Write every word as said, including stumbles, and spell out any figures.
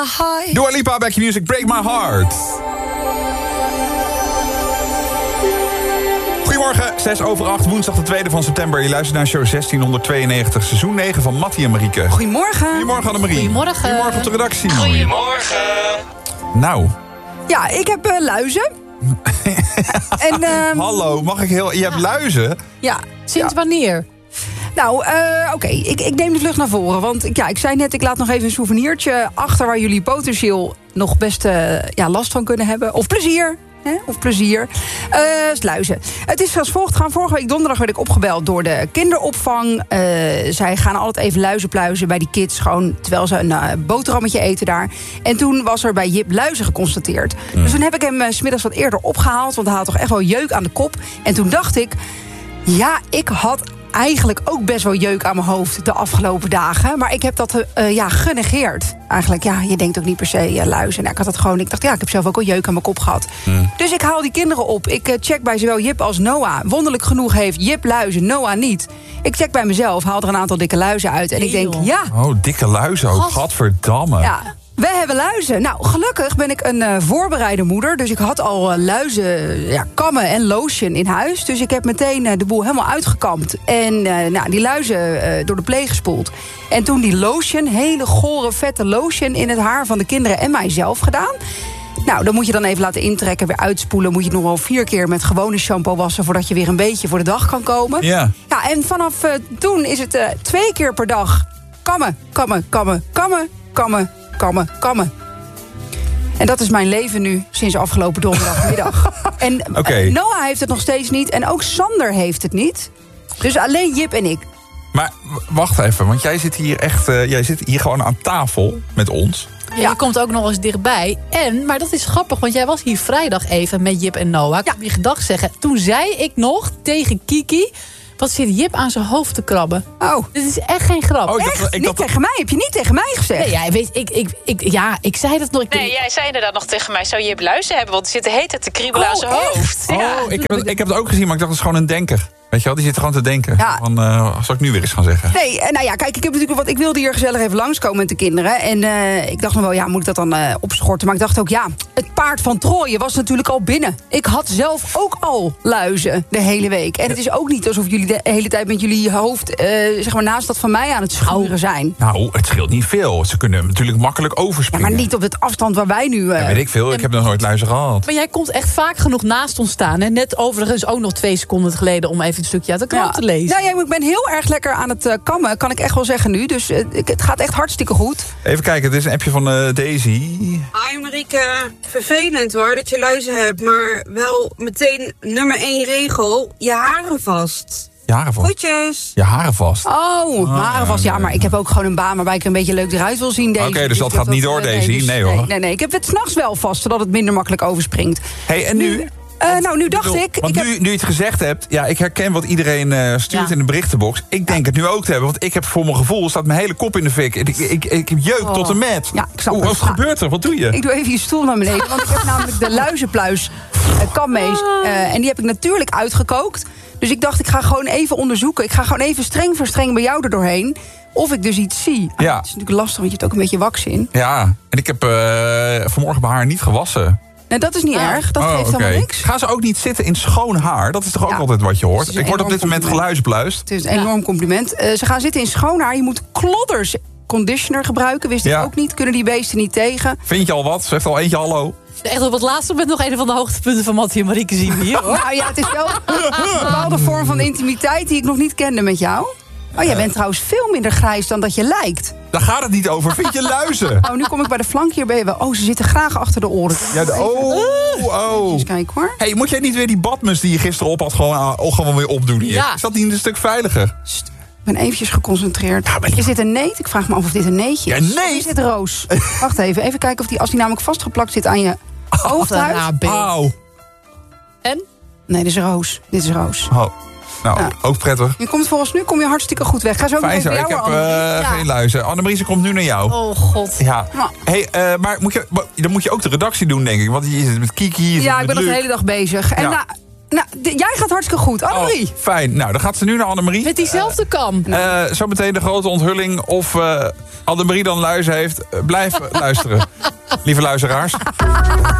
Dua Lipa, Back in Music, Break My Heart. Goedemorgen, zes over acht, woensdag de tweede van september. Je luistert naar show zestienhonderdtweeënnegentig, seizoen negen van Mattie en Marieke. Goedemorgen. Goedemorgen Annemarie. Goedemorgen. Goedemorgen op de redactie. Goedemorgen. Nou. Ja, ik heb uh, luizen. en, uh, Hallo, mag ik heel... Je hebt ja. luizen? Ja. Sinds ja. wanneer? Nou, uh, oké, okay. ik, ik neem de vlucht naar voren. Want ja, ik zei net, ik laat nog even een souvenirtje achter... waar jullie potentieel nog best uh, ja, last van kunnen hebben. Of plezier. Hè? Of plezier. Uh, sluizen. Het is als volgt gaan. Vorige week donderdag werd ik opgebeld door de kinderopvang. Uh, zij gaan altijd even luizenpluizen bij die kids. Gewoon terwijl ze een uh, boterhammetje eten daar. En toen was er bij Jip luizen geconstateerd. Mm. Dus toen heb ik hem uh, 's middags wat eerder opgehaald. Want hij had toch echt wel jeuk aan de kop. En toen dacht ik, ja, ik had eigenlijk ook best wel jeuk aan mijn hoofd de afgelopen dagen. Maar ik heb dat uh, ja, genegeerd. Eigenlijk, ja, je denkt ook niet per se uh, luizen. Nou, ik had het gewoon, ik dacht, ja, ik heb zelf ook al jeuk aan mijn kop gehad. Mm. Dus ik haal die kinderen op. Ik uh, check bij zowel Jip als Noah. Wonderlijk genoeg heeft Jip luizen, Noah niet. Ik check bij mezelf, haal er een aantal dikke luizen uit. En hey, ik denk, joh. ja. Oh, dikke luizen ook, God. Gadverdamme. Ja. We hebben luizen. Nou, gelukkig ben ik een uh, voorbereide moeder. Dus ik had al uh, luizen, ja, kammen en lotion in huis. Dus ik heb meteen uh, de boel helemaal uitgekamd. En uh, nou, die luizen uh, door de pleeg gespoeld. En toen die lotion, hele gore, vette lotion... in het haar van de kinderen en mijzelf gedaan. Nou, dan moet je dan even laten intrekken, weer uitspoelen. Moet je het nog wel vier keer met gewone shampoo wassen... voordat je weer een beetje voor de dag kan komen. Ja. Ja, en vanaf uh, toen is het uh, twee keer per dag kammen, kammen, kammen, kammen, kammen... kammen, kammen. En dat is mijn leven nu, sinds afgelopen donderdagmiddag. En okay. Noah heeft het nog steeds niet. En ook Sander heeft het niet. Dus alleen Jip en ik. Maar wacht even, want jij zit hier echt... Uh, jij zit hier gewoon aan tafel met ons. Ja, je komt ook nog eens dichtbij. En, maar dat is grappig, want jij was hier vrijdag even met Jip en Noah. Ik ja. heb je gedag zeggen. Toen zei ik nog tegen Kiki... wat zit Jip aan zijn hoofd te krabben? Oh. Dit is echt geen grap. Oh, ik echt? dacht, ik niet dacht... tegen mij? Heb je niet tegen mij gezegd? Nee, ja, weet, ik, ik, ik, ja, ik zei dat nog. Ik nee, jij zei inderdaad nog tegen mij... zou Jip luizen hebben, want hij zit de hele tijd te kriebelen oh, aan zijn echt? hoofd. Oh, Ja. ik, heb het, ik heb het ook gezien, maar ik dacht, dat is gewoon een denker. Weet je wel, die zit gewoon te denken. Ja. Van, uh, zal ik nu weer eens gaan zeggen? Nee, nou ja, kijk, ik heb natuurlijk wat. Ik wilde hier gezellig even langskomen met de kinderen. En uh, ik dacht nog wel, ja, moet ik dat dan uh, opschorten? Maar ik dacht ook, ja, het paard van Troje was natuurlijk al binnen. Ik had zelf ook al luizen de hele week. En het is ook niet alsof jullie de hele tijd met jullie hoofd... Uh, zeg maar naast dat van mij aan het schuren zijn. Nou, het scheelt niet veel. Ze kunnen natuurlijk makkelijk overspringen. Ja, maar niet op het afstand waar wij nu... Uh, ja, weet ik veel, ik heb nog nooit luizen gehad. Maar jij komt echt vaak genoeg naast ons staan. Hè? Net overigens ook nog twee seconden geleden... om even een stukje uit de krant ja. te lezen. Nou ja, ik ben heel erg lekker aan het uh, kammen, kan ik echt wel zeggen nu. Dus uh, het gaat echt hartstikke goed. Even kijken, dit is een appje van uh, Daisy. Hi Marieke, vervelend hoor dat je luizen hebt. Maar wel meteen nummer één regel, je haren vast. Je haren vast? Groetjes. Je haren vast. Oh, oh haren vast. Ja, maar ik heb ook gewoon een baan waarbij ik er een beetje leuk eruit wil zien. Oké, okay, dus dat gaat niet door, Daisy? Nee, dus, nee hoor. Nee, nee, nee, ik heb het 's nachts wel vast, zodat het minder makkelijk overspringt. Hey, en nu... nu Uh, nou, nu dacht ik... Want ik nu, heb... nu je het gezegd hebt... Ja, ik herken wat iedereen uh, stuurt ja. in de berichtenbox. Ik denk ja. het nu ook te hebben. Want ik heb voor mijn gevoel... staat mijn hele kop in de fik. Ik, ik, ik, ik heb jeuk oh. tot en met. Ja, ik snap Oeh, wat gebeurt er? Wat doe je? Ik doe even je stoel naar beneden. Want ik heb namelijk de luizenpluis uh, kammees. Uh, en die heb ik natuurlijk uitgekookt. Dus ik dacht, ik ga gewoon even onderzoeken. Ik ga gewoon even streng voor streng bij jou er doorheen. Of ik dus iets zie. Ah, ja. Het is natuurlijk lastig, want je hebt ook een beetje wax in. Ja, en ik heb uh, vanmorgen mijn haar niet gewassen. Nee, dat is niet ah. erg. Dat oh, geeft okay. helemaal niks. Gaan ze ook niet zitten in schoon haar? Dat is toch ook ja. altijd wat je hoort? Ik word op dit moment compliment. geluizenpluist. Het is een enorm ja. compliment. Uh, ze gaan zitten in schoon haar. Je moet klodders conditioner gebruiken. Wist ik ja. ook niet. Kunnen die beesten niet tegen. Vind je al wat? Zegt al eentje hallo? Echt op het laatste moment nog een van de hoogtepunten van Mattie en Marieke zien we hier, hoor. Nou ja, het is wel een bepaalde vorm van intimiteit die ik nog niet kende met jou. Oh, jij bent trouwens veel minder grijs dan dat je lijkt. Daar gaat het niet over. Vind je luizen? Oh, nu kom ik bij de flank hier bij. Oh, ze zitten graag achter de oren. Ja, de, oh, oh. Eens kijken hoor. Hey, moet jij niet weer die badmus die je gisteren op had gewoon, uh, gewoon weer opdoen hier? Ja. Is dat niet een stuk veiliger? Sst, ik ben eventjes geconcentreerd. Ja, je... Is dit een neet? Ik vraag me af of dit een neetje is. Ja, neet? Of is dit roos? Wacht even, even kijken of die, als die namelijk vastgeplakt zit aan je hoofdhuid. Auw. En? Nee, dit is roos. Dit is roos. Oh. Nou, ja. ook prettig. Je komt volgens nu kom je hartstikke goed weg. Ga zo Fijn even zo, bij ik jou, heb uh, ja. geen luizen. Annemarie komt nu naar jou. Oh god. Ja. ja. Hey, uh, maar moet je, dan moet je ook de redactie doen, denk ik. Want je zit met Kiki, je ja, zit ik met ben nog Luc. de hele dag bezig. En ja. nou, Nou, d- jij gaat hartstikke goed. Annemarie. Oh, fijn. Nou, dan gaat ze nu naar Annemarie. Met diezelfde kam. Uh, zometeen de grote onthulling of uh, Annemarie dan luizen heeft. Uh, blijf luisteren, lieve luisteraars.